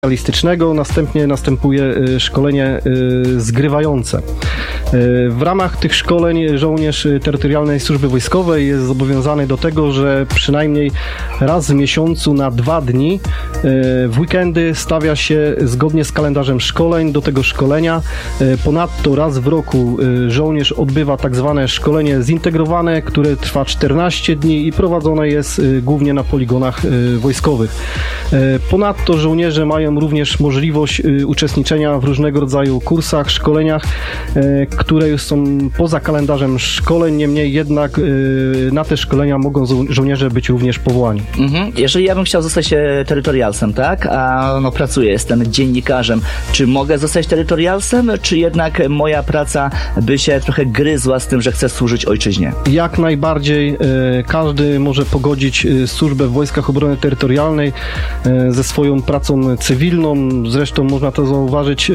specjalistycznego, następnie następuje szkolenie zgrywające. W ramach tych szkoleń żołnierz terytorialnej służby wojskowej jest zobowiązany do tego, że przynajmniej raz w miesiącu na 2 dni w weekendy stawia się zgodnie z kalendarzem szkoleń do tego szkolenia. Ponadto raz w roku żołnierz odbywa tak zwane szkolenie zintegrowane, które trwa 14 dni i prowadzone jest głównie na poligonach wojskowych. Ponadto żołnierze mają również możliwość uczestniczenia w różnego rodzaju kursach, szkoleniach, które są poza kalendarzem szkoleń, niemniej jednak na te szkolenia mogą żołnierze być również powołani. Jeżeli ja bym chciał zostać terytorialsem, tak? A pracuję, jestem dziennikarzem. Czy mogę zostać terytorialsem, czy jednak moja praca by się trochę gryzła z tym, że chcę służyć ojczyźnie? Jak najbardziej każdy może pogodzić służbę w Wojskach Obrony Terytorialnej ze swoją pracą cywilną. Zresztą można to zauważyć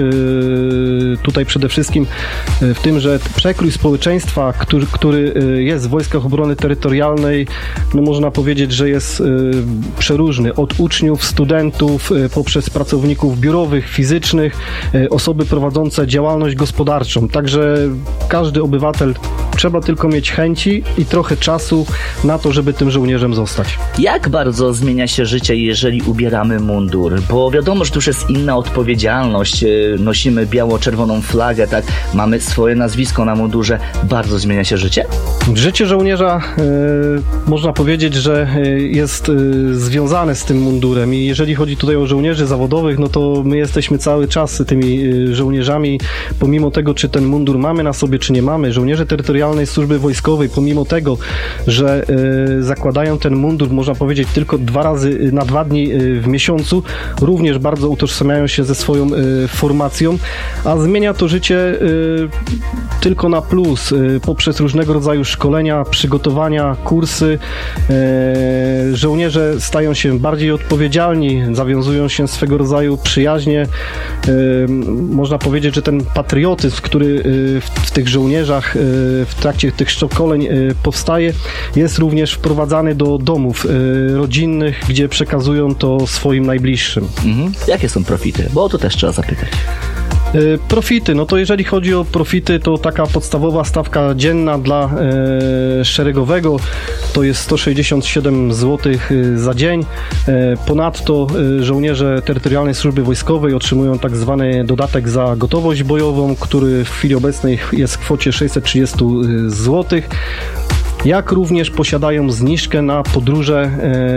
tutaj przede wszystkim w tym, że przekrój społeczeństwa, który jest w Wojskach Obrony Terytorialnej, można powiedzieć, że jest przeróżny. Od uczniów, studentów, poprzez pracowników biurowych, fizycznych, osoby prowadzące działalność gospodarczą. Także każdy obywatel, trzeba tylko mieć chęci i trochę czasu na to, żeby tym żołnierzem zostać. Jak bardzo zmienia się życie, jeżeli ubieramy mundur? Bo wiadomo, że to już jest inna odpowiedzialność. Nosimy biało-czerwoną flagę, tak? Mamy swoje nazwisko na mundurze. Bardzo zmienia się życie? Życie żołnierza można powiedzieć, że jest związane z tym mundurem i jeżeli chodzi tutaj o żołnierzy zawodowych, no to my jesteśmy cały czas tymi żołnierzami, pomimo tego, czy ten mundur mamy na sobie, czy nie mamy. Żołnierze terytorialnej służby wojskowej, pomimo tego, że zakładają ten mundur, można powiedzieć, tylko 2 razy na 2 dni w miesiącu, również bardzo utożsamiają się ze swoją formacją, a zmienia to życie tylko na plus poprzez różnego rodzaju szkolenia, przygotowania, kursy. Żołnierze stają się bardziej odpowiedzialni, zawiązują się swego rodzaju przyjaźnie. Można powiedzieć, że ten patriotyzm, który w tych żołnierzach w trakcie tych szkoleń powstaje, jest również wprowadzany do domów rodzinnych, gdzie przekazują to swoim najbliższym. Jakie są profity? Bo o to też trzeba zapytać. Profity, no to jeżeli chodzi o profity, to taka podstawowa stawka dzienna dla szeregowego to jest 167 zł za dzień. Ponadto żołnierze terytorialnej służby wojskowej otrzymują tak zwany dodatek za gotowość bojową, który w chwili obecnej jest w kwocie 630 zł. Jak również posiadają zniżkę na podróże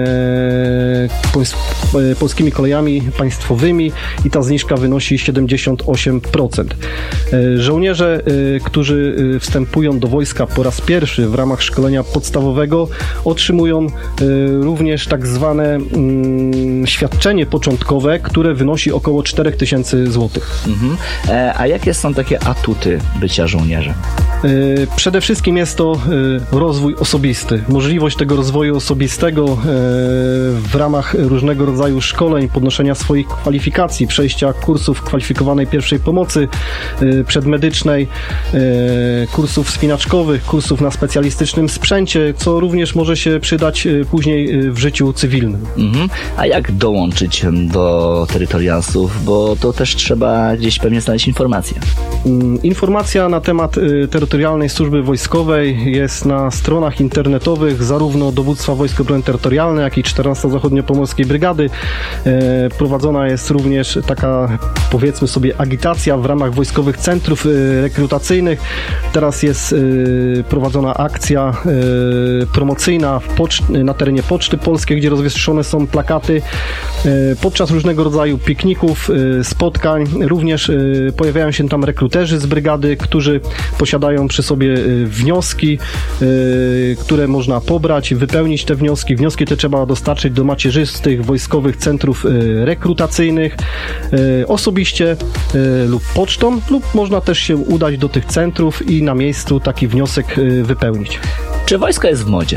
polskimi kolejami państwowymi i ta zniżka wynosi 78%. Żołnierze, którzy wstępują do wojska po raz pierwszy w ramach szkolenia podstawowego, otrzymują również tak zwane świadczenie początkowe, które wynosi około 4000 zł. A jakie są takie atuty bycia żołnierzem? Przede wszystkim jest to rozwój osobisty. Możliwość tego rozwoju osobistego w ramach różnego rodzaju szkoleń, podnoszenia swoich kwalifikacji, przejścia kursów kwalifikowanej pierwszej pomocy przedmedycznej, kursów wspinaczkowych, kursów na specjalistycznym sprzęcie, co również może się przydać później w życiu cywilnym. A jak dołączyć do terytorialsów? Bo to też trzeba gdzieś pewnie znaleźć informacje. Informacja na temat terytorialnej służby wojskowej jest na stronach internetowych zarówno Dowództwa Wojsk Obrony Terytorialnej, jak i 14 Zachodniopomorskiej Brygady. Prowadzona jest również taka, powiedzmy sobie, agitacja w ramach wojskowych centrów rekrutacyjnych. Teraz jest prowadzona akcja promocyjna na terenie Poczty Polskiej, gdzie rozwieszone są plakaty. Podczas różnego rodzaju pikników, spotkań również pojawiają się tam rekruterzy z brygady, którzy posiadają przy sobie wnioski, które można pobrać, wypełnić te wnioski. Wnioski te trzeba dostarczyć do macierzystych wojskowych centrów rekrutacyjnych osobiście lub pocztą, lub można też się udać do tych centrów i na miejscu taki wniosek wypełnić. Czy wojsko jest w modzie?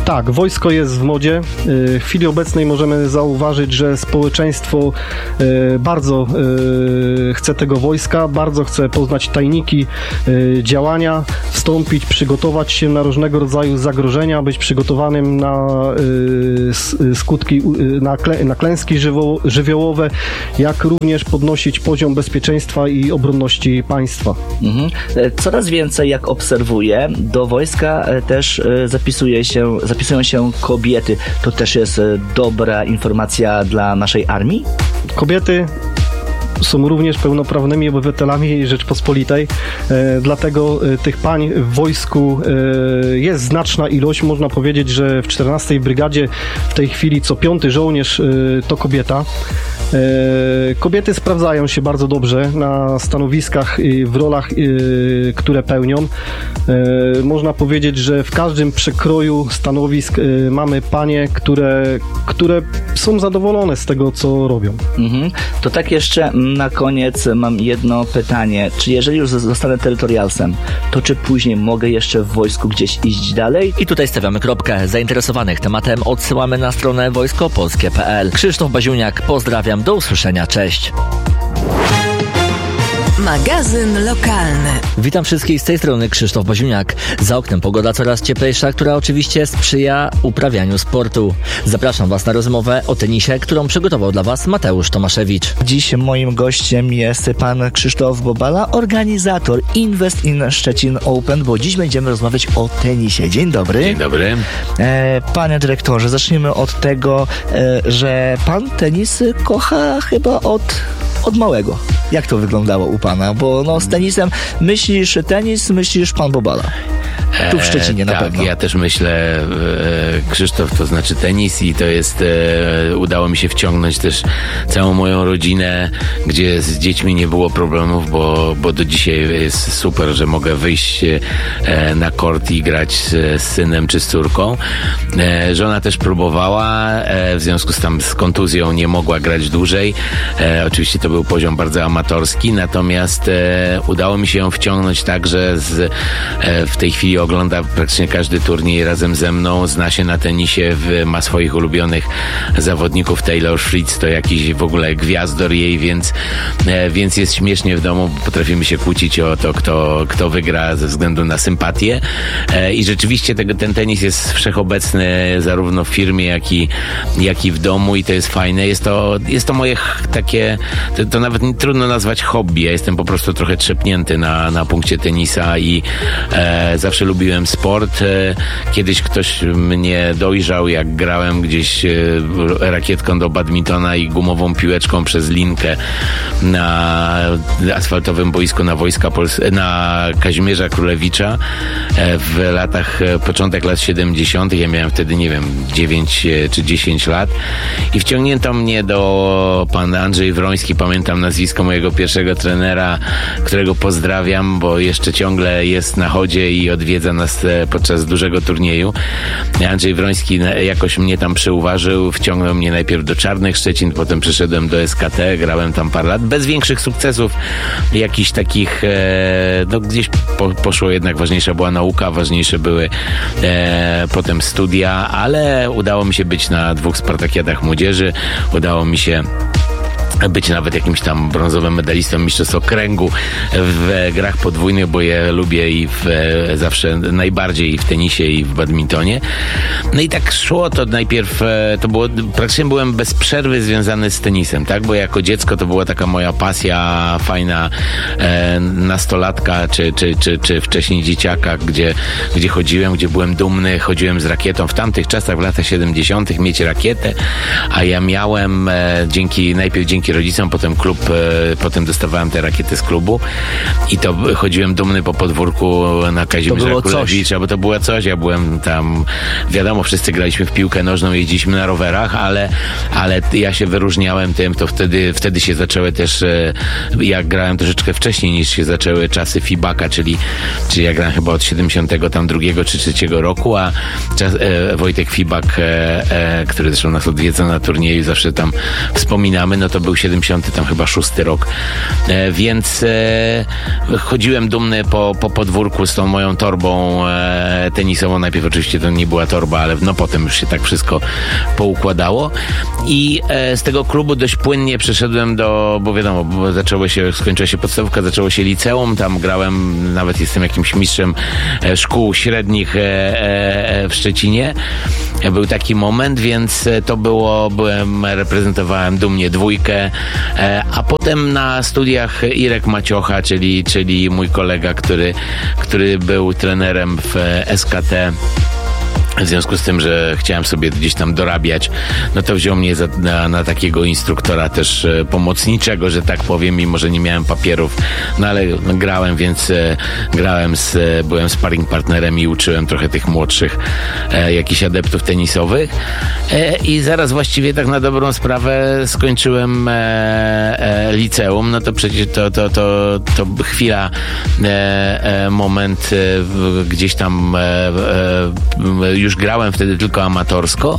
Tak, wojsko jest w modzie. W chwili obecnej możemy zauważyć, że społeczeństwo bardzo chce tego wojska, bardzo chce poznać tajniki działania, wstąpić, przygotować się na różnego rodzaju zagrożenia, być przygotowanym na skutki, na klęski żywiołowe, jak również podnosić poziom bezpieczeństwa i obronności państwa. Coraz więcej, jak obserwuję, do wojska też zapisują się kobiety. To też jest dobra informacja dla naszej armii? Kobiety są również pełnoprawnymi obywatelami Rzeczpospolitej, dlatego tych pań w wojsku jest znaczna ilość. Można powiedzieć, że w 14 Brygadzie w tej chwili co 5. żołnierz to kobieta. Kobiety sprawdzają się bardzo dobrze na stanowiskach i w rolach, które pełnią. Można powiedzieć, że w każdym przekroju stanowisk mamy panie, które są zadowolone z tego, co robią. To tak jeszcze na koniec mam jedno pytanie. Czy jeżeli już zostanę terytorialsem, to czy później mogę jeszcze w wojsku gdzieś iść dalej? I tutaj stawiamy kropkę. Zainteresowanych tematem odsyłamy na stronę wojskopolskie.pl. Krzysztof Baziuniak, pozdrawiam, do usłyszenia, cześć. Magazyn lokalny. Witam wszystkich, z tej strony Krzysztof Baziuniak. Za oknem pogoda coraz cieplejsza, która oczywiście sprzyja uprawianiu sportu. Zapraszam Was na rozmowę o tenisie, którą przygotował dla Was Mateusz Tomaszewicz. Dziś moim gościem jest pan Krzysztof Bobala, organizator Invest in Szczecin Open, bo dziś będziemy rozmawiać o tenisie. Dzień dobry. Dzień dobry. Panie dyrektorze, zacznijmy od tego, że pan tenis kocha chyba od małego. Jak to wyglądało u pana? Bo z tenisem myślisz tenis, myślisz pan Bobala. Tu w Szczecinie na pewno. Tak, ja też myślę, Krzysztof, to znaczy tenis i to jest, udało mi się wciągnąć też całą moją rodzinę, gdzie z dziećmi nie było problemów, bo do dzisiaj jest super, że mogę wyjść na kort i grać z synem czy z córką. Żona też próbowała, w związku z kontuzją nie mogła grać dłużej. Oczywiście to był poziom bardzo amatorski, natomiast udało mi się ją wciągnąć tak, że w tej chwili ogląda praktycznie każdy turniej razem ze mną, zna się na tenisie, ma swoich ulubionych zawodników. Taylor Fritz to jakiś w ogóle gwiazdor jej, więc jest śmiesznie w domu, potrafimy się kłócić o to, kto wygra ze względu na sympatię. I rzeczywiście ten tenis jest wszechobecny zarówno w firmie, jak i w domu i to jest fajne. Jest to moje takie, to nawet trudno nazwać hobby. Ja jestem po prostu trochę trzepnięty na punkcie tenisa i zawsze lubiłem sport. Kiedyś ktoś mnie dojrzał, jak grałem gdzieś rakietką do badmintona i gumową piłeczką przez linkę na asfaltowym boisku na Kazimierza Królewicza w początek lat 70. Ja miałem wtedy, nie wiem, 9 czy 10 lat i wciągnięto mnie do pan Andrzej Wroński, pamiętam nazwisko mojego pierwszego trenera, którego pozdrawiam, bo jeszcze ciągle jest na chodzie i odwiedza nas podczas dużego turnieju. Andrzej Wroński jakoś mnie tam przyuważył, wciągnął mnie najpierw do Czarnych Szczecin, potem przeszedłem do SKT, grałem tam parę lat, bez większych sukcesów, jakichś takich, gdzieś poszło jednak, ważniejsza była nauka, ważniejsze były potem studia, ale udało mi się być na 2 Spartakiadach młodzieży, udało mi się być nawet jakimś tam brązowym medalistą mistrzostw okręgu w grach podwójnych, bo je lubię i zawsze najbardziej w tenisie i w badmintonie. No i tak szło to najpierw, praktycznie byłem bez przerwy związany z tenisem, tak? Bo jako dziecko to była taka moja pasja fajna, nastolatka, czy wcześniej dzieciaka, gdzie chodziłem, gdzie byłem dumny, chodziłem z rakietą. W tamtych czasach, w latach 70. mieć rakietę, a ja miałem najpierw dzięki rodzicom, potem dostawałem te rakiety z klubu i to chodziłem dumny po podwórku na Kazimierza Królewicza, bo to było coś. Ja byłem tam, wiadomo, wszyscy graliśmy w piłkę nożną, jeździliśmy na rowerach, ale ja się wyróżniałem tym, to wtedy się zaczęły też, ja grałem troszeczkę wcześniej niż się zaczęły czasy FIBAK-a, czyli ja grałem chyba od 72 czy 3 roku, a Wojtek Fibak, który zresztą nas odwiedza na turnieju, zawsze tam wspominamy, no to był był 70 tam chyba 6 rok, więc chodziłem dumny po podwórku z tą moją torbą tenisową. Najpierw oczywiście to nie była torba, ale no potem już się tak wszystko poukładało i z tego klubu dość płynnie przeszedłem bo wiadomo, bo skończyła się podstawówka, zaczęło się liceum, tam grałem, nawet jestem jakimś mistrzem szkół średnich w Szczecinie. Był taki moment, więc reprezentowałem dumnie dwójkę, a potem na studiach Irek Maciocha, czyli mój kolega, który był trenerem w SKT. W związku z tym, że chciałem sobie gdzieś tam dorabiać, no to wziął mnie na takiego instruktora też pomocniczego, że tak powiem, mimo że nie miałem papierów, no ale grałem, więc byłem sparring partnerem i uczyłem trochę tych młodszych jakichś adeptów tenisowych i zaraz właściwie tak na dobrą sprawę skończyłem liceum, no to przecież to chwila, moment gdzieś tam już grałem wtedy tylko amatorsko.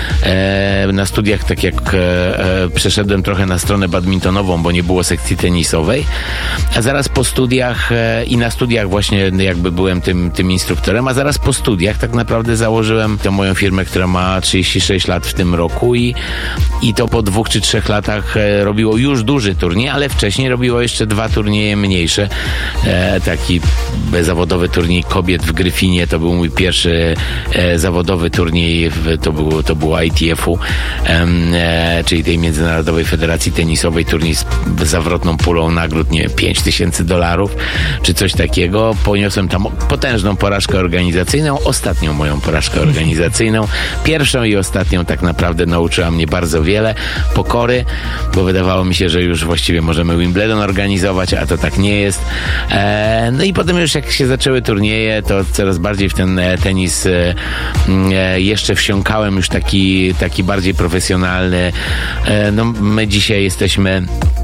Na studiach, tak jak przeszedłem trochę na stronę badmintonową, bo nie było sekcji tenisowej, a zaraz po studiach i na studiach właśnie jakby byłem tym instruktorem, a zaraz po studiach tak naprawdę założyłem tę moją firmę, która ma 36 lat w tym roku i to po 2 czy 3 latach robiło już duży turniej, ale wcześniej robiło jeszcze 2 turnieje mniejsze. Taki zawodowy turniej kobiet w Gryfinie, to był mój pierwszy zawodowy turniej, to było ITF-u, czyli tej Międzynarodowej Federacji Tenisowej, turniej z zawrotną pulą nagród, nie wiem, $5000 czy coś takiego. Poniosłem tam potężną porażkę organizacyjną, ostatnią moją porażkę organizacyjną. Pierwszą i ostatnią tak naprawdę nauczyła mnie bardzo wiele pokory, bo wydawało mi się, że już właściwie możemy Wimbledon organizować, a to tak nie jest. No i potem już jak się zaczęły turnieje, to coraz bardziej w ten tenis jeszcze wsiąkałem, już taki bardziej profesjonalny. No my dzisiaj jesteśmy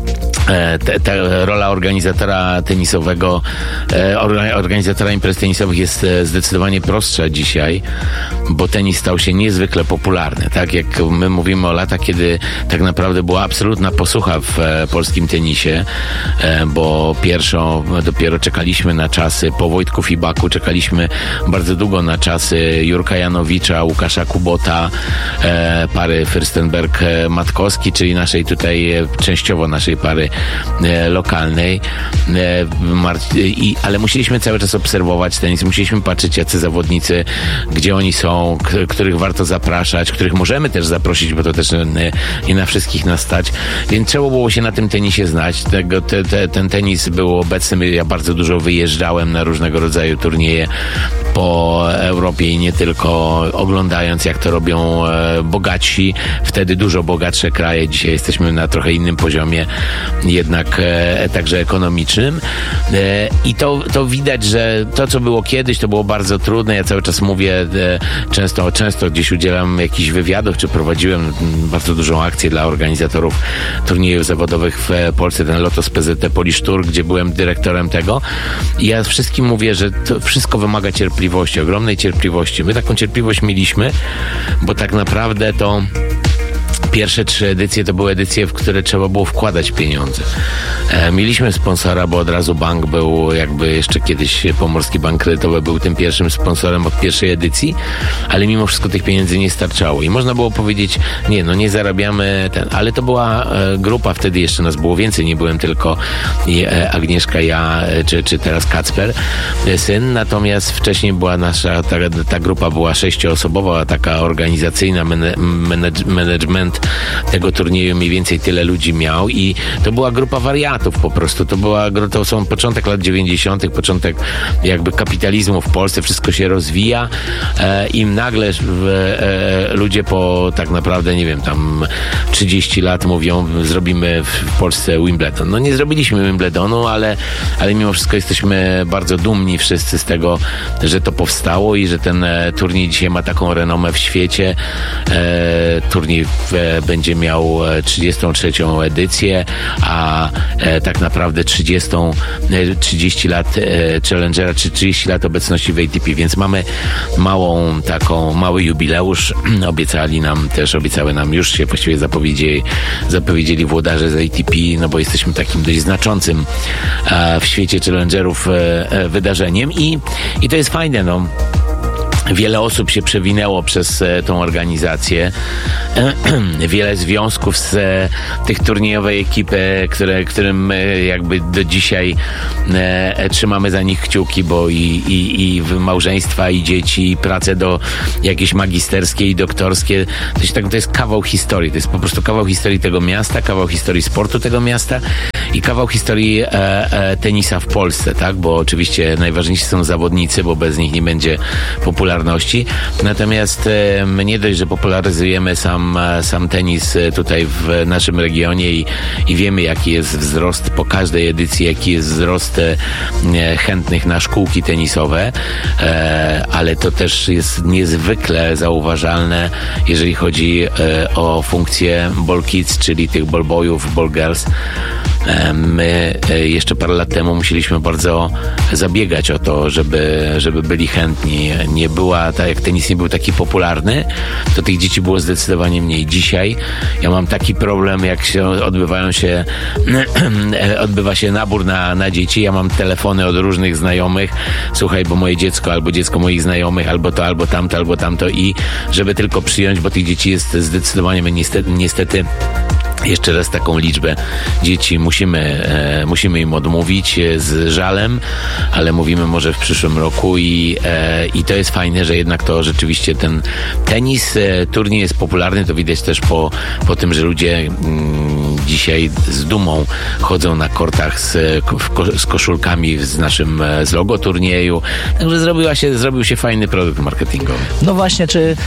ta rola organizatora tenisowego, organizatora imprez tenisowych jest zdecydowanie prostsza dzisiaj, bo tenis stał się niezwykle popularny. Tak jak my mówimy o latach, kiedy tak naprawdę była absolutna posłucha w polskim tenisie, bo dopiero czekaliśmy na czasy, po Wojtku Fibaku czekaliśmy bardzo długo na czasy Jurka Janowicza, Łukasza Kubota, pary Fürstenberg-Matkowski, czyli częściowo naszej pary lokalnej, ale musieliśmy cały czas obserwować tenis, musieliśmy patrzeć, jacy zawodnicy, gdzie oni są, których warto zapraszać, których możemy też zaprosić, bo to też nie na wszystkich nas stać, więc trzeba było się na tym tenisie znać. Ten tenis był obecny, ja bardzo dużo wyjeżdżałem na różnego rodzaju turnieje po Europie i nie tylko, oglądając, jak to robią bogatsi, wtedy dużo bogatsze kraje. Dzisiaj jesteśmy na trochę innym poziomie, jednak także ekonomicznym. I to widać, że to, co było kiedyś, to było bardzo trudne. Ja cały czas mówię, często gdzieś udzielam jakichś wywiadów, czy prowadziłem bardzo dużą akcję dla organizatorów turniejów zawodowych w Polsce, ten Lotos PZT Polish Tour, gdzie byłem dyrektorem tego. I ja wszystkim mówię, że to wszystko wymaga cierpliwości, ogromnej cierpliwości. My taką cierpliwość mieliśmy, bo tak naprawdę to pierwsze 3 edycje to były edycje, w które trzeba było wkładać pieniądze. Mieliśmy sponsora, bo od razu bank był, jakby jeszcze kiedyś Pomorski Bank Kredytowy był tym pierwszym sponsorem od pierwszej edycji, ale mimo wszystko tych pieniędzy nie starczało i można było powiedzieć, nie zarabiamy ale to była grupa, wtedy jeszcze nas było więcej, nie byłem tylko Agnieszka, ja, czy teraz Kacper, syn, natomiast wcześniej była ta grupa była 6-osobowa, taka organizacyjna, management tego turnieju mniej więcej tyle ludzi miał i to była grupa wariatów po prostu. To są początek lat 90., początek jakby kapitalizmu w Polsce, wszystko się rozwija i nagle ludzie po tak naprawdę, nie wiem, tam 30 lat mówią, zrobimy w Polsce Wimbledon. No nie zrobiliśmy Wimbledonu, ale mimo wszystko jesteśmy bardzo dumni wszyscy z tego, że to powstało i że ten turniej dzisiaj ma taką renomę w świecie. Turniej będzie miał 33. edycję, a tak naprawdę 30 lat Challengera, czy 30 lat obecności w ATP, więc mamy mały jubileusz. Obiecały nam, już się właściwie zapowiedzieli włodarze z ATP, no bo jesteśmy takim dość znaczącym w świecie Challengerów wydarzeniem i to jest fajne, no. Wiele osób się przewinęło przez tą organizację. Wiele związków z tych turniejowej ekipy, którym jakby do dzisiaj trzymamy za nich kciuki, bo i małżeństwa, i dzieci, i prace jakieś magisterskie i doktorskie. To jest kawał historii. To jest po prostu kawał historii tego miasta, kawał historii sportu tego miasta i kawał historii tenisa w Polsce, tak? Bo oczywiście najważniejsi są zawodnicy, bo bez nich nie będzie popularności. Natomiast my nie dość, że popularyzujemy sam tenis tutaj w naszym regionie i wiemy, jaki jest wzrost po każdej edycji, jaki jest wzrost chętnych na szkółki tenisowe, ale to też jest niezwykle zauważalne, jeżeli chodzi o funkcję ball kids, czyli tych ball boyów, ball girls. My jeszcze parę lat temu musieliśmy bardzo zabiegać o to, żeby byli chętni. Nie była, tak jak tenis nie był taki popularny, to tych dzieci było zdecydowanie mniej. Dzisiaj ja mam taki problem, jak odbywa się nabór na dzieci. Ja mam telefony od różnych znajomych. Słuchaj, bo moje dziecko, albo dziecko moich znajomych, albo to, albo tamto i żeby tylko przyjąć, bo tych dzieci jest zdecydowanie, my niestety jeszcze raz taką liczbę dzieci musimy im odmówić z żalem, ale mówimy może w przyszłym roku i to jest fajne, że jednak to rzeczywiście ten tenis, turniej jest popularny, to widać też po tym, że ludzie dzisiaj z dumą chodzą na kortach z koszulkami z logo turnieju, także zrobił się fajny produkt marketingowy. No właśnie, czy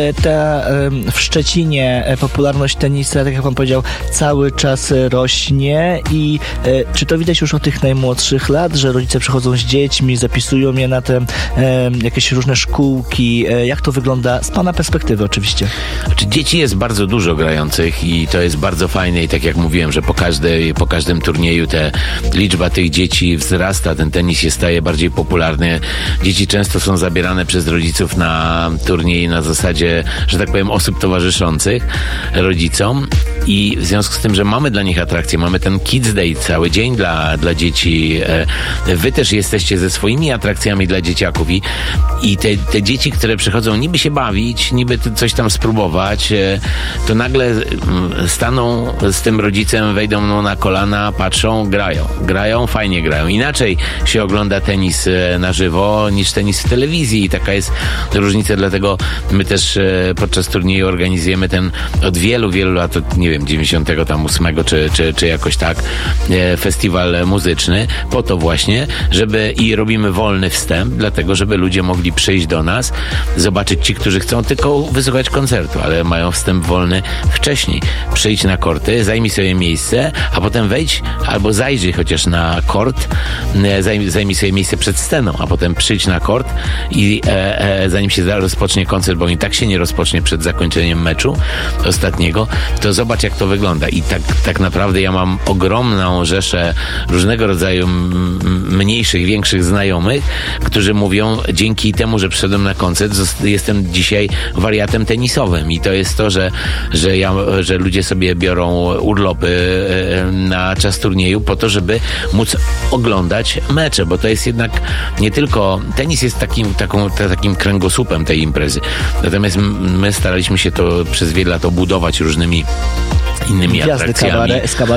w Szczecinie popularność tenisa, tak jak pan powiedział, cały czas rośnie i czy to widać już od tych najmłodszych lat, że rodzice przychodzą z dziećmi, zapisują je na te jakieś różne szkółki? Jak to wygląda z pana perspektywy oczywiście? Znaczy, dzieci jest bardzo dużo grających i to jest bardzo fajne i tak jak mówiłem, że po każdym turnieju liczba tych dzieci wzrasta, ten tenis się staje bardziej popularny. Dzieci często są zabierane przez rodziców na turniej na zasadzie, że tak powiem, osób towarzyszących rodzicom i w związku z tym, że mamy dla nich atrakcje, mamy ten Kids Day cały dzień dla dzieci. Wy też jesteście ze swoimi atrakcjami dla dzieciaków i te dzieci, które przychodzą niby się bawić, niby coś tam spróbować, to nagle staną z tym rodzicem, wejdą na kolana, patrzą, grają, fajnie grają. Inaczej się ogląda tenis na żywo niż tenis w telewizji i taka jest różnica, dlatego my też podczas turnieju organizujemy ten od wielu, wielu lat, nie wiem, 98 czy jakoś tak, festiwal muzyczny, po to właśnie, i robimy wolny wstęp, dlatego, żeby ludzie mogli przyjść do nas, zobaczyć ci, którzy chcą tylko wysłuchać koncertu, ale mają wstęp wolny wcześniej. Przyjdź na korty, zajmij sobie miejsce, a potem wejdź albo zajrzyj chociaż na kort, zajmij sobie miejsce przed sceną, a potem przyjdź na kort i zanim się rozpocznie koncert, bo i tak się nie rozpocznie przed zakończeniem meczu ostatniego, to zobacz, jak to wygląda. I tak naprawdę ja mam ogromną rzeszę różnego rodzaju mniejszych, większych znajomych, którzy mówią, dzięki temu, że przyszedłem na koncert, jestem dzisiaj wariatem tenisowym i to jest to, że ludzie sobie biorą urlopy na czas turnieju po to, żeby móc oglądać mecze, bo to jest jednak nie tylko, tenis jest takim kręgosłupem tej imprezy. Natomiast my staraliśmy się to przez wiele lat obudować różnymi innymi atrakcjami.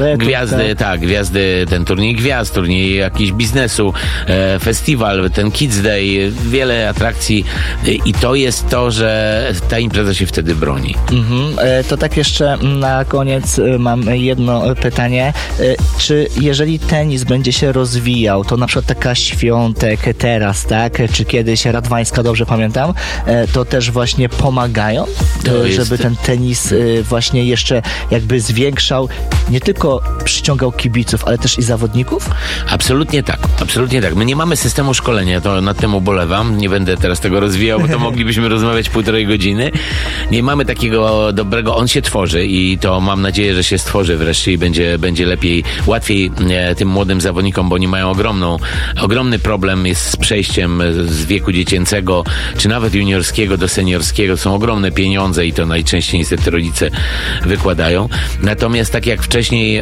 Gwiazdy, ten turniej gwiazd, turniej jakiś biznesu, festiwal, ten Kids Day, wiele atrakcji i to jest to, że ta impreza się wtedy broni. To tak jeszcze na koniec mam jedno pytanie. Czy jeżeli tenis będzie się rozwijał, to na przykład taka Świątek teraz, tak? Czy kiedyś Radwańska, dobrze pamiętam, to też właśnie pomagają, żeby ten tenis właśnie jeszcze jakby który zwiększał, nie tylko przyciągał kibiców, ale też i zawodników? Absolutnie tak, absolutnie tak. My nie mamy systemu szkolenia, to nad tym ubolewam. Nie będę teraz tego rozwijał, bo to moglibyśmy rozmawiać 1,5 godziny. Nie mamy takiego dobrego, on się tworzy i to mam nadzieję, że się stworzy wreszcie i będzie lepiej, łatwiej tym młodym zawodnikom, bo oni mają ogromny problem jest z przejściem z wieku dziecięcego, czy nawet juniorskiego do seniorskiego. To są ogromne pieniądze i to najczęściej niestety rodzice wykładają. Natomiast tak jak wcześniej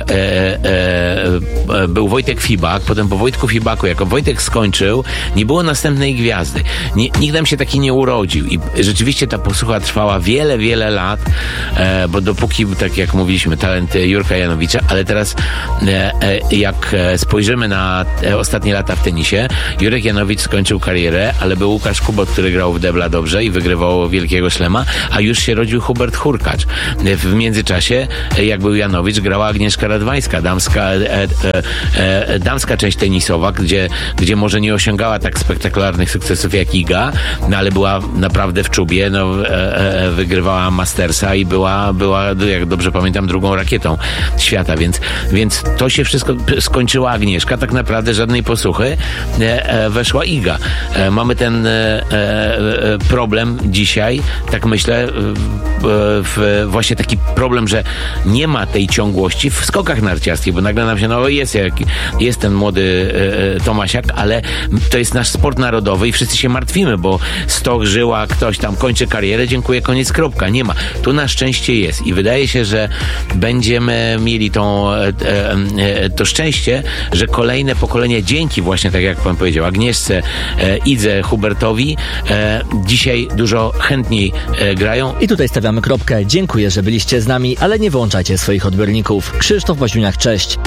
był Wojtek Fibak, potem po Wojtku Fibaku, jako Wojtek skończył, nie było następnej gwiazdy. Nikt nam się taki nie urodził i rzeczywiście ta posłucha trwała wiele, wiele lat, bo dopóki, tak jak mówiliśmy, talent Jurka Janowicza, ale teraz jak spojrzymy na ostatnie lata w tenisie, Jurek Janowicz skończył karierę, ale był Łukasz Kubot, który grał w debla dobrze i wygrywał wielkiego szlema, a już się rodził Hubert Hurkacz. W międzyczasie, jak był Janowicz, grała Agnieszka Radwańska, damska część tenisowa, gdzie może nie osiągała tak spektakularnych sukcesów jak Iga, no ale była naprawdę w czubie, wygrywała Mastersa i była, jak dobrze pamiętam, drugą rakietą świata, więc to się wszystko skończyła Agnieszka, tak naprawdę żadnej posłuchy, weszła Iga. Mamy ten problem dzisiaj, tak myślę, właśnie taki problem, że nie ma tej ciągłości w skokach narciarskich, bo nagle nam się, jest ten młody Tomasiak, ale to jest nasz sport narodowy i wszyscy się martwimy, bo Stoch, Żyła, ktoś tam kończy karierę, dziękuję, koniec, kropka. Nie ma. Tu na szczęście jest i wydaje się, że będziemy mieli to szczęście, że kolejne pokolenia, dzięki właśnie, tak jak pan powiedział, Agnieszce, Idze, Hubertowi, dzisiaj dużo chętniej grają. I tutaj stawiamy kropkę. Dziękuję, że byliście z nami, ale nie wyłączajcie swoich odbiorników. Krzysztof Baziuniak, cześć.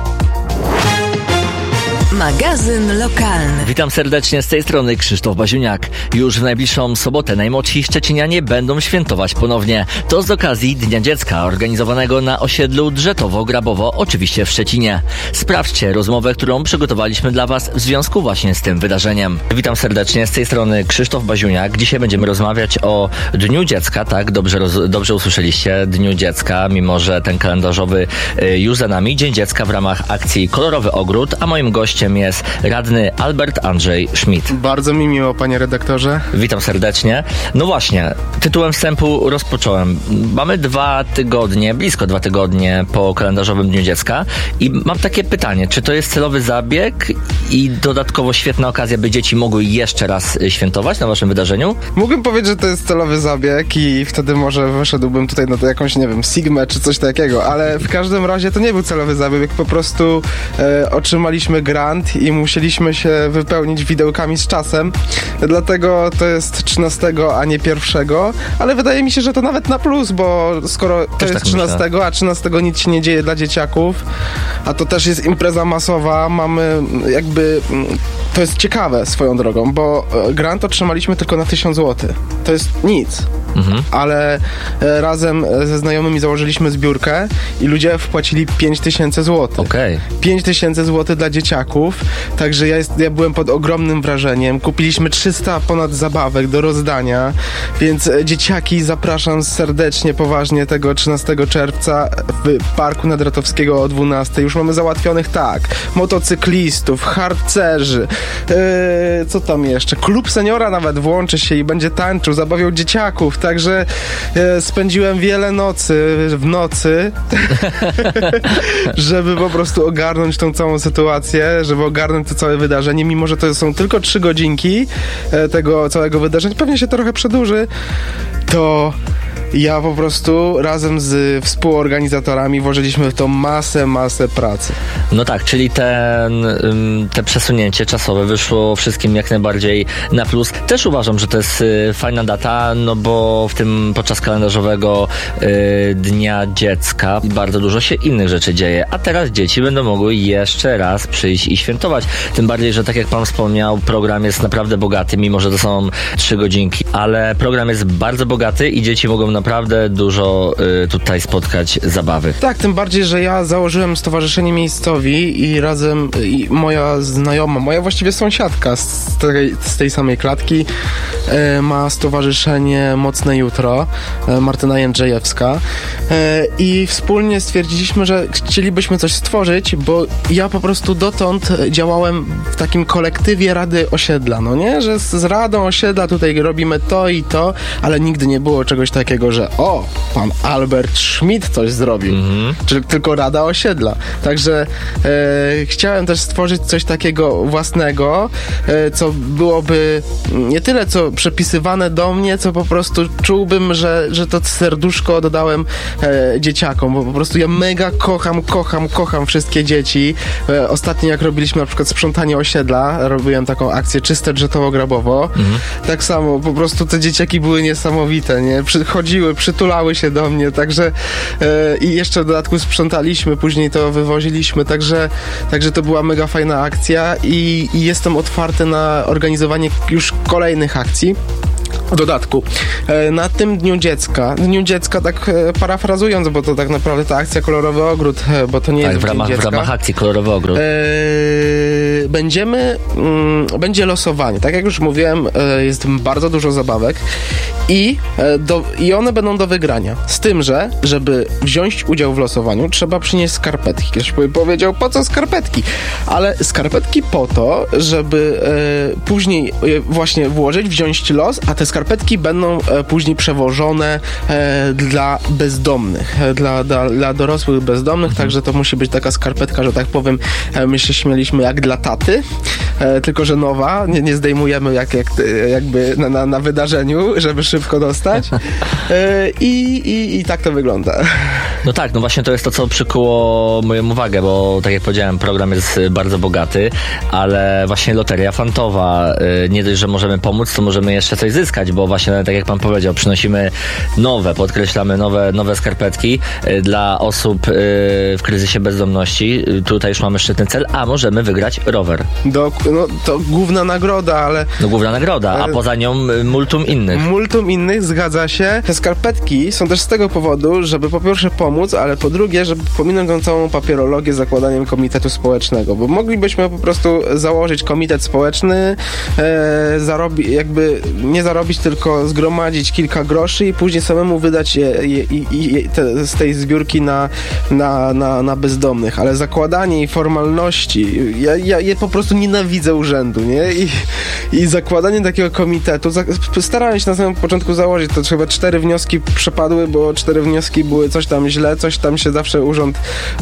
Magazyn lokalny. Witam serdecznie, z tej strony Krzysztof Baziuniak. Już w najbliższą sobotę najmłodsi szczecinianie będą świętować ponownie. To z okazji Dnia Dziecka, organizowanego na osiedlu Drzetowo-Grabowo, oczywiście w Szczecinie. Sprawdźcie rozmowę, którą przygotowaliśmy dla Was w związku właśnie z tym wydarzeniem. Witam serdecznie, z tej strony Krzysztof Baziuniak. Dzisiaj będziemy rozmawiać o Dniu Dziecka, tak? Dobrze usłyszeliście, Dniu Dziecka, mimo że ten kalendarzowy już za nami. Dzień Dziecka w ramach akcji Kolorowy Ogród, a moim gościem jest radny Albert Andrzej Schmidt. Bardzo mi miło, panie redaktorze. Witam serdecznie. No właśnie, tytułem wstępu rozpocząłem. Mamy blisko 2 tygodnie po kalendarzowym Dniu Dziecka i mam takie pytanie, czy to jest celowy zabieg i dodatkowo świetna okazja, by dzieci mogły jeszcze raz świętować na waszym wydarzeniu? Mógłbym powiedzieć, że to jest celowy zabieg i wtedy może wyszedłbym tutaj na to jakąś, nie wiem, Sigmę czy coś takiego, ale w każdym razie to nie był celowy zabieg, po prostu otrzymaliśmy grant i musieliśmy się wypełnić widełkami z czasem, dlatego to jest 13, a nie 1, ale wydaje mi się, że to nawet na plus, bo skoro to jest 13, a 13 nic się nie dzieje dla dzieciaków, a to też jest impreza masowa, mamy jakby, to jest ciekawe swoją drogą, bo grant otrzymaliśmy tylko na 1000 zł. To jest nic. Ale razem ze znajomymi założyliśmy zbiórkę i ludzie wpłacili 5000 zł. Okej. 5000 zł dla dzieciaków, także ja byłem pod ogromnym wrażeniem. Kupiliśmy 300 ponad zabawek do rozdania, więc dzieciaki zapraszam serdecznie, poważnie tego 13 czerwca w Parku Nadratowskiego o 12. Już mamy załatwionych motocyklistów, harcerzy, co tam jeszcze? Klub seniora nawet włączy się i będzie tańczył, zabawiał dzieciaków. Także spędziłem wiele nocy w nocy, żeby po prostu ogarnąć tą całą sytuację, żeby ogarnąć to całe wydarzenie, mimo że to są tylko 3 godzinki tego całego wydarzenia, pewnie się trochę przedłuży, to ja po prostu razem z współorganizatorami włożyliśmy w to masę pracy. No tak, czyli te przesunięcie czasowe wyszło wszystkim jak najbardziej na plus. Też uważam, że to jest fajna data, no bo podczas kalendarzowego Dnia Dziecka bardzo dużo się innych rzeczy dzieje, a teraz dzieci będą mogły jeszcze raz przyjść i świętować. Tym bardziej, że tak jak pan wspomniał, program jest naprawdę bogaty, mimo że to są 3 godzinki, ale program jest bardzo bogaty i dzieci mogą mogą naprawdę dużo tutaj spotkać zabawy. Tak, tym bardziej, że ja założyłem Stowarzyszenie Miejscowi i razem moja znajoma, moja właściwie sąsiadka z tej samej klatki ma Stowarzyszenie Mocne Jutro, Martyna Jędrzejewska, i wspólnie stwierdziliśmy, że chcielibyśmy coś stworzyć, bo ja po prostu dotąd działałem w takim kolektywie Rady Osiedla, no nie? Że z Radą Osiedla tutaj robimy to i to, ale nigdy nie było czegoś takiego, że pan Albert Schmidt coś zrobił, czyli tylko Rada Osiedla. Także chciałem też stworzyć coś takiego własnego, co byłoby nie tyle co przepisywane do mnie, co po prostu czułbym, że to serduszko dodałem dzieciakom, bo po prostu ja mega kocham wszystkie dzieci. Ostatnio jak robiliśmy na przykład sprzątanie osiedla, robiłem taką akcję Czyste Drzetowo-Grabowo. Tak samo, po prostu te dzieciaki były niesamowite, nie? Przychodziły, przytulały się do mnie, także i jeszcze w dodatku sprzątaliśmy, później to wywoziliśmy, także to była mega fajna akcja i jestem otwarty na organizowanie już kolejnych akcji. W dodatku, na tym Dniu Dziecka, tak parafrazując, bo to tak naprawdę ta akcja Kolorowy Ogród, bo to nie jest w ramach akcji Kolorowy Ogród. Będzie losowanie. Tak jak już mówiłem, jest bardzo dużo zabawek i one będą do wygrania. Z tym, że żeby wziąć udział w losowaniu, trzeba przynieść skarpetki. Ktoś powiedział, po co skarpetki? Ale skarpetki po to, żeby później właśnie wziąć los, a te skarpetki będą później przewożone dla bezdomnych, dla dorosłych bezdomnych, także to musi być taka skarpetka, że tak powiem, my się śmieliśmy jak dla taty, tylko że nowa, nie zdejmujemy jakby na wydarzeniu, żeby szybko dostać. I tak to wygląda. No tak, no właśnie to jest to, co przykuło moją uwagę, bo tak jak powiedziałem, program jest bardzo bogaty, ale właśnie loteria fantowa, nie dość, że możemy pomóc, to możemy jeszcze coś zyskać, bo właśnie tak jak pan powiedział, przynosimy podkreślamy nowe skarpetki dla osób w kryzysie bezdomności. Tutaj już mamy szczytny cel, a możemy wygrać rower. To główna nagroda, ale... No główna nagroda, a poza nią multum innych. Multum innych, zgadza się. Te skarpetki są też z tego powodu, żeby po pierwsze pomóc, ale po drugie, żeby pominąć tą całą papierologię z zakładaniem komitetu społecznego, bo moglibyśmy po prostu założyć komitet społeczny, nie zarobić, tylko zgromadzić kilka groszy i później samemu wydać z tej zbiórki na bezdomnych, ale zakładanie i formalności, ja po prostu nienawidzę urzędu, nie? I zakładanie takiego komitetu, starałem się na samym początku założyć, to chyba 4 wnioski przepadły, bo 4 wnioski były coś tam źle, coś tam się zawsze urząd,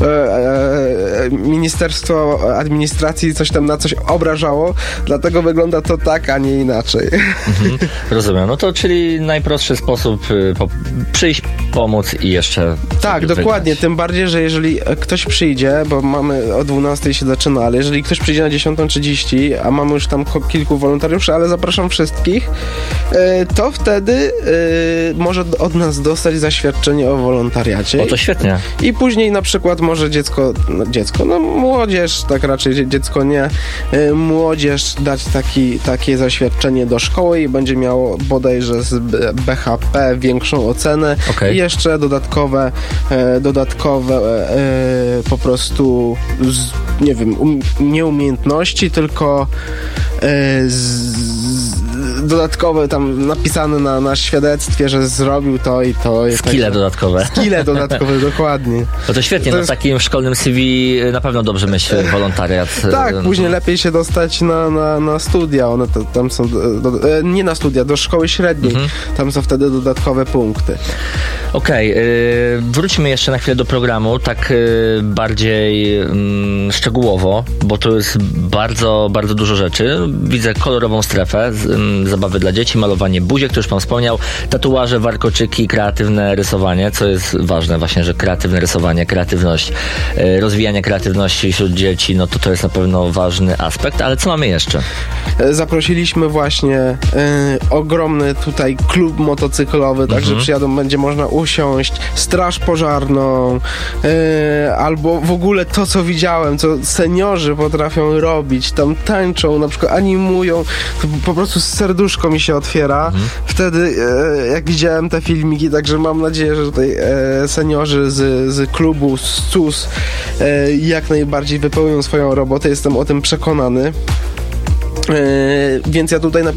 Ministerstwo Administracji coś tam na coś obrażało, dlatego wygląda to tak, a nie inaczej. Rozumiem, no to czyli najprostszy sposób przyjść, pomóc i jeszcze... Tak, dokładnie, tym bardziej, że jeżeli ktoś przyjdzie, bo mamy o 12 się zaczyna, ale jeżeli ktoś przyjdzie na 10:30, a mamy już tam kilku wolontariuszy, ale zapraszam wszystkich, to wtedy może od nas dostać zaświadczenie o wolontariacie. O, to świetnie. I później na przykład może młodzież, tak raczej dziecko nie, młodzież dać takie zaświadczenie do szkoły i będzie miało bodajże z BHP większą ocenę. Okay. I jeszcze dodatkowe po prostu nie umiejętności, tylko dodatkowe tam napisane na świadectwie, że zrobił to i to. Skille dodatkowe. Skille dodatkowe, dokładnie. No to świetnie, w takim szkolnym CV na pewno dobrze myśl wolontariat. Tak, później lepiej się dostać na studia, one tam są, nie na studia, do szkoły średniej, tam są wtedy dodatkowe punkty. Okej, wróćmy jeszcze na chwilę do programu, tak bardziej szczegółowo, bo to jest bardzo, bardzo dużo rzeczy. Widzę kolorową strefę, zabawy dla dzieci, malowanie buziek, to już pan wspomniał, tatuaże, warkoczyki, kreatywne rysowanie, co jest ważne właśnie, że kreatywne rysowanie, kreatywność, rozwijanie kreatywności wśród dzieci, no to jest na pewno ważny aspekt, ale co mamy jeszcze? Zaprosiliśmy właśnie ogromny tutaj klub motocyklowy, także przyjadą, będzie można usiąść, straż pożarną, albo w ogóle to, co widziałem, co seniorzy potrafią robić, tam tańczą, na przykład animują, to po prostu serduszko mi się otwiera wtedy, jak widziałem te filmiki, także mam nadzieję, że tutaj seniorzy z klubu, z CUS jak najbardziej wypełnią swoją robotę, jestem o tym przekonany. Więc ja tutaj